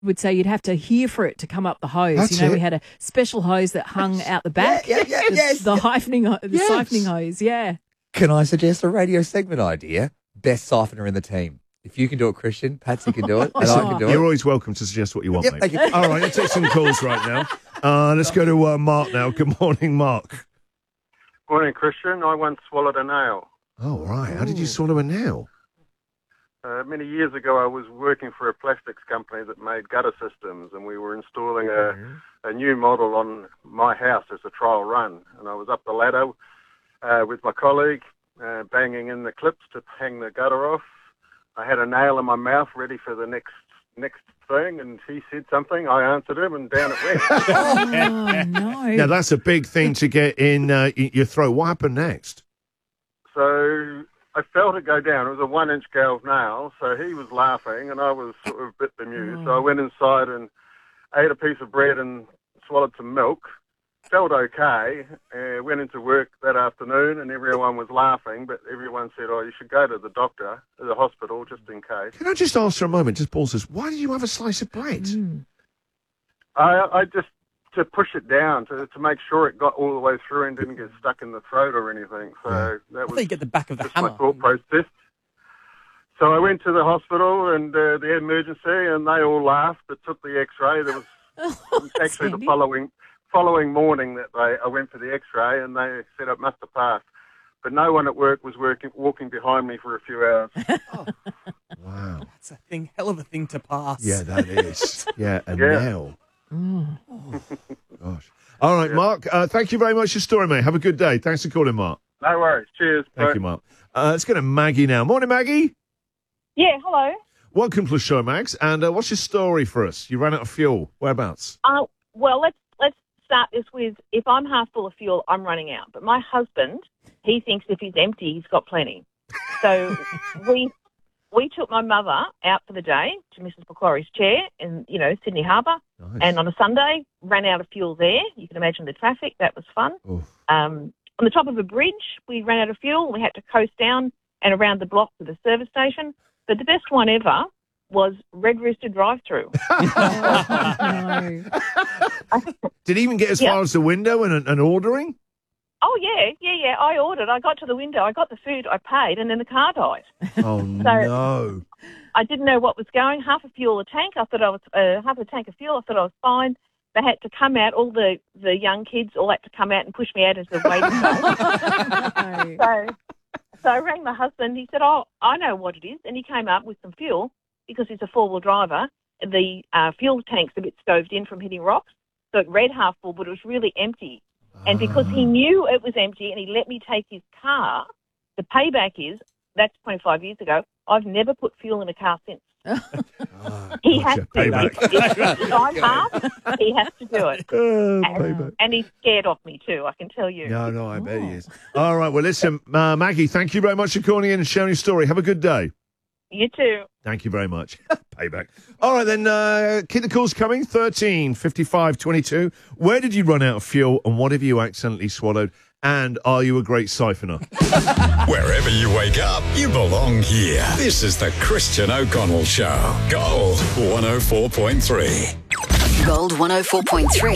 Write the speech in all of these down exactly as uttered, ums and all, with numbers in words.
would say you'd have to hear for it to come up the hose. That's you know, it. we had a special hose that hung out the back. Yeah, yeah, yeah, the, yes. The hyphening, ho- the Yes. siphoning hose, yeah. Can I suggest a radio segment idea? Best siphoner in the team. If you can do it, Christian, Patsy can do it, and I can do it. You're always welcome to suggest what you want, Yep, mate. thank you. All right, let's take some calls right now. Uh, let's go to uh, Mark now. Good morning, Mark. Morning, Christian. I once swallowed a nail. Oh, right. How did you swallow a nail? Uh, many years ago, I was working for a plastics company that made gutter systems, and we were installing a, a new model on my house as a trial run. And I was up the ladder uh, with my colleague, uh, banging in the clips to hang the gutter off. I had a nail in my mouth ready for the next next thing, and he said something. I answered him, and down it went. Oh, no. Now, that's a big thing to get in uh, y- your throat. What happened next? So I felt it go down. It was a one-inch galv nail, so he was laughing, and I was sort of a bit bemused. So I went inside and ate a piece of bread and swallowed some milk. Felt okay. Uh, went into work that afternoon, and everyone was laughing, but everyone said, oh, you should go to the doctor, to the hospital, just in case. Can I just ask for a moment, just pause this. Why did you have a slice of bread? Mm. I, I just, to push it down, to, to make sure it got all the way through and didn't get stuck in the throat or anything. So Yeah. that I was think at the back of the just hammer. my thought process. So I went to the hospital and uh, the emergency, and they all laughed. It took the X-ray. There was Oh, actually the Sandy. following following morning that they, I went for the X-ray, and they said it must have passed. But no one at work was working, walking behind me for a few hours. Wow. That's a thing, hell of a thing to pass. Yeah, that is. Yeah, a Yeah. nail. Gosh. All right, Mark, uh, thank you very much for your story, mate. Have a good day. Thanks for calling, Mark. No worries. Cheers. Thank Bye. you, Mark. Uh, let's go to Maggie now. Morning, Maggie. Yeah, hello. Welcome to the show, Mags. And uh, what's your story for us? You ran out of fuel. Whereabouts? Uh, well, let's let's start this with, if I'm half full of fuel, I'm running out. But my husband, he thinks if he's empty, he's got plenty. So we we took my mother out for the day to Missus Macquarie's chair in, you know, Sydney Harbour. Nice. And on a Sunday, ran out of fuel there. You can imagine the traffic. That was fun. Oof. Um, on the top of a bridge, we ran out of fuel. We had to coast down and around the block to the service station. But the best one ever was Red Rooster drive-through. Oh, no. Did he even get as Yeah. far as the window and, and ordering? Oh, yeah, yeah, yeah. I ordered. I got to the window. I got the food. I paid, and then the car died. Oh, no. I didn't know what was going. Half a fuel a tank. I thought I was uh, half a tank of fuel. I thought I was fine. They had to come out. All the, the young kids all had to come out and push me out as the waiting No. so, so I rang my husband. He said, "Oh, I know what it is," and he came up with some fuel because he's a four-wheel driver. The uh, fuel tank's a bit stoved in from hitting rocks, so it read half full, but it was really empty. And because he knew it was empty and he let me take his car, the payback is, that's twenty-five years ago, I've never put fuel in a car since. Ah, He gotcha. has to. Payback. If, if I'm half, he has to do it. Oh, And, payback. and he's scared of me too, I can tell you. No, no, I bet he is. All right, well, listen, uh, Maggie, thank you very much for calling in and sharing your story. Have a good day. You too. Thank you very much. Payback. All right, then, uh, keep the calls coming. thirteen fifty-five twenty-two. Where did you run out of fuel and what have you accidentally swallowed? And are you a great siphoner? Wherever you wake up, you belong here. This is the Christian O'Connell Show. Gold one oh four point three. Gold one oh four point three.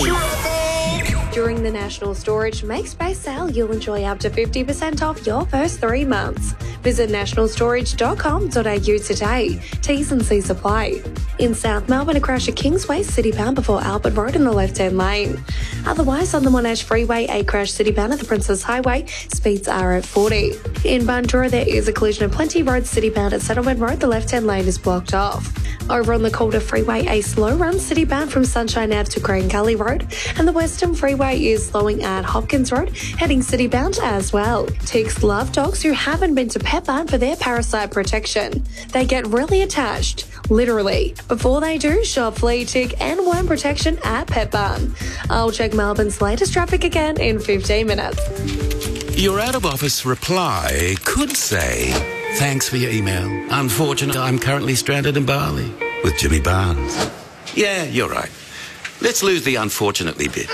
During the National Storage Make Space sale, you'll enjoy up to fifty percent off your first three months. Visit national storage dot com dot a u today. T's and C's apply. In South Melbourne, a crash at Kingsway, city-bound before Albert Road in the left-hand lane. Otherwise, on the Monash Freeway, a crash city-bound at the Princess Highway, speeds are at forty. In Bundoora, there is a collision at Plenty Road, city-bound at Settlement Road, the left-hand lane is blocked off. Over on the Calder Freeway, a slow run city-bound from Sunshine Ave to Crane Gully Road, and the Western Freeway is slowing at Hopkins Road, heading city-bound as well. Ticks love dogs who haven't been to Pet Barn for their parasite protection. They get really attached, literally. Before they do, shop flea, tick and worm protection at Pet Barn. I'll check Melbourne's latest traffic again in fifteen minutes. Your out-of-office reply could say, "Thanks for your email. Unfortunately, I'm currently stranded in Bali with Jimmy Barnes." Yeah, you're right. Let's lose the unfortunately bit.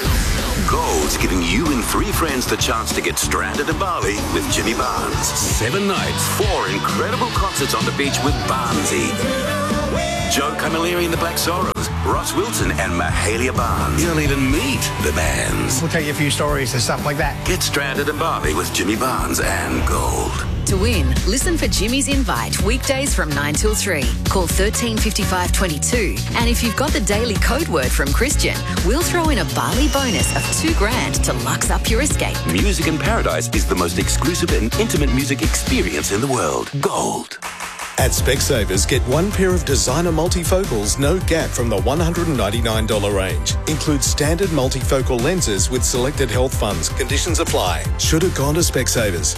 Gold's giving you and three friends the chance to get stranded in Bali with Jimmy Barnes. Seven nights, four incredible concerts on the beach with Barnesy. Joe Camilleri and the Black Sorrows, Ross Wilson and Mahalia Barnes. You'll even meet the bands. We'll tell you a few stories and stuff like that. Get stranded in Bali with Jimmy Barnes and Gold. To win, listen for Jimmy's Invite weekdays from nine till three. Call thirteen fifty-five twenty-two. And if you've got the daily code word from Christian, we'll throw in a Bali bonus of two grand to lux up your escape. Music in Paradise is the most exclusive and intimate music experience in the world. Gold. At Specsavers, get one pair of designer multifocals, no gap from the one hundred ninety-nine dollars range. Includes standard multifocal lenses with selected health funds. Conditions apply. Should have gone to Specsavers.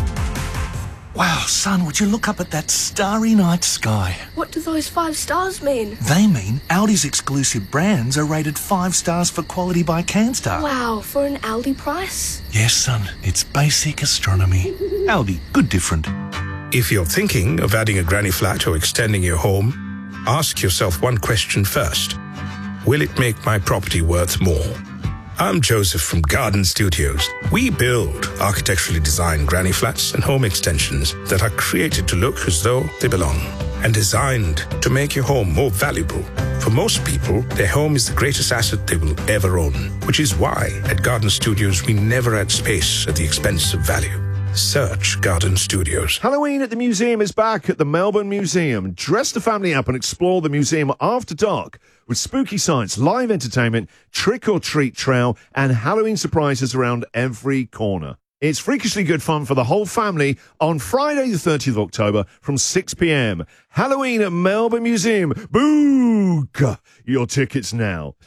Wow, son, would you look up at that starry night sky? What do those five stars mean? They mean Audi's exclusive brands are rated five stars for quality by CanStar. Wow, for an Aldi price? Yes, son, it's basic astronomy. Aldi, good different. If you're thinking of adding a granny flat or extending your home, ask yourself one question first. Will it make my property worth more? I'm Joseph from Garden Studios. We build architecturally designed granny flats and home extensions that are created to look as though they belong and designed to make your home more valuable. For most people, their home is the greatest asset they will ever own, which is why at Garden Studios we never add space at the expense of value. Search Garden Studios. Halloween at the museum is back at the Melbourne Museum. Dress the family up and explore the museum after dark with spooky sights, live entertainment, trick-or-treat trail, and Halloween surprises around every corner. It's freakishly good fun for the whole family on Friday the thirtieth of October from six p.m. Halloween at Melbourne Museum. Book your tickets now.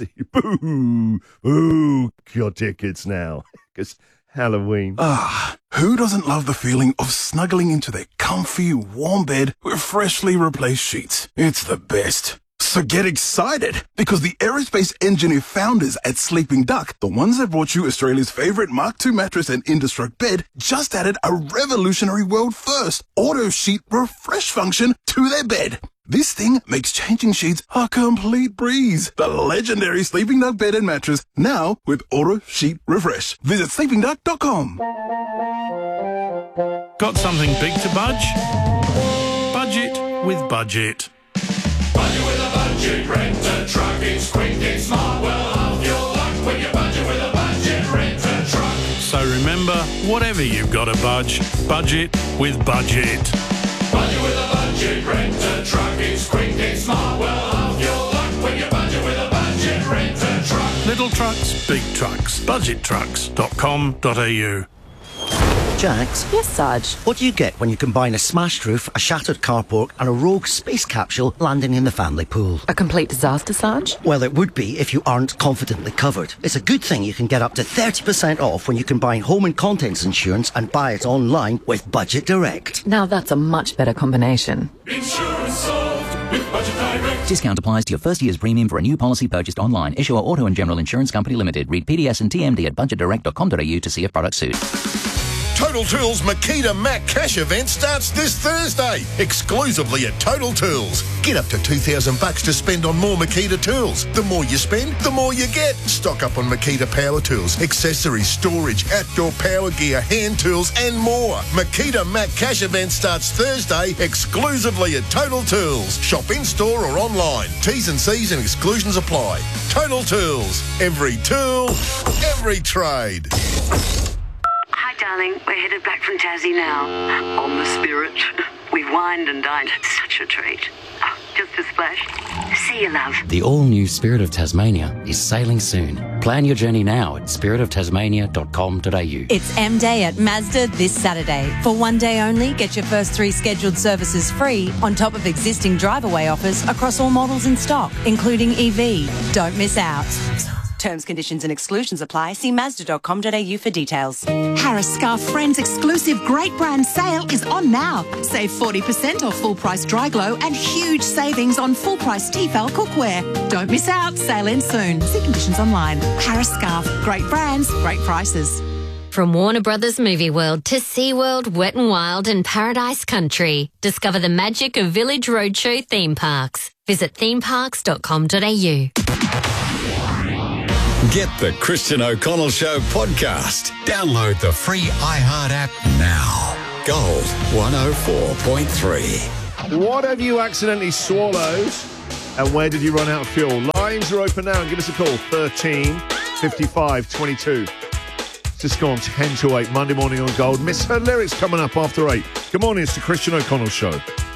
Boo, book your tickets now. Because Halloween. Ah, who doesn't love the feeling of snuggling into their comfy, warm bed with freshly replaced sheets? It's the best. So get excited, because the aerospace engineer founders at Sleeping Duck, the ones that brought you Australia's favourite Mark two mattress and Indestruct bed, just added a revolutionary world first auto sheet refresh function to their bed. This thing makes changing sheets a complete breeze. The legendary Sleeping Duck bed and mattress, now with auto sheet refresh. Visit sleeping duck dot com. Got something big to budge? Budget with Budget. Budget with a budget, rent a truck, it's quick, it's smart, well half your luck when you budget with a budget, rent a truck. So remember, whatever you've got to budge, budget with Budget. Budget with a budget, rent a truck, it's quick, it's smart, well half your luck when you budget with a budget, rent a truck. Little trucks, big trucks, budget trucks dot com dot a u. Jax? Yes, Sarge. What do you get when you combine a smashed roof, a shattered carport and a rogue space capsule landing in the family pool? A complete disaster, Sarge? Well, it would be if you aren't confidently covered. It's a good thing you can get up to thirty percent off when you combine home and contents insurance and buy it online with Budget Direct. Now that's a much better combination. Insurance solved with Budget Direct. Discount applies to your first year's premium for a new policy purchased online. Issuer Auto and General Insurance Company Limited. Read P D S and T M D at budget direct dot com dot a u to see if products suit. Total Tools Makita Mac Cash event starts this Thursday, exclusively at Total Tools. Get up to two thousand bucks to spend on more Makita tools. The more you spend, the more you get. Stock up on Makita power tools, accessories, storage, outdoor power gear, hand tools and more. Makita Mac Cash event starts Thursday, exclusively at Total Tools. Shop in-store or online. T's and C's and exclusions apply. Total Tools. Every tool, every trade. Hi, darling. We're headed back from Tassie now. On the Spirit. We've wined and dined. Such a treat. Oh, just a splash. See you, love. The all-new Spirit of Tasmania is sailing soon. Plan your journey now at spirit of tasmania dot com dot a u. It's M Day at Mazda this Saturday. For one day only, get your first three scheduled services free on top of existing drive-away offers across all models in stock, including E V. Don't miss out. Terms, conditions and exclusions apply. See mazda dot com dot a u for details. Harris Scarf Friends exclusive great brand sale is on now. Save forty percent off full price dry glow and huge savings on full price Tefal cookware. Don't miss out. Sale ends soon. See conditions online. Harris Scarf. Great brands, great prices. From Warner Brothers Movie World to SeaWorld, Wet n Wild and Paradise Country. Discover the magic of Village Roadshow theme parks. Visit theme parks dot com dot a u. Get the Christian O'Connell Show podcast. Download the free iHeart app now. Gold one oh four point three. What have you accidentally swallowed And where did you run out of fuel? Lines are open now. Give us a call, thirteen fifty-five twenty-two. Just gone ten to eight, Monday morning on Gold. Miss Her Lyrics coming up after eight. Good morning, it's the Christian O'Connell Show.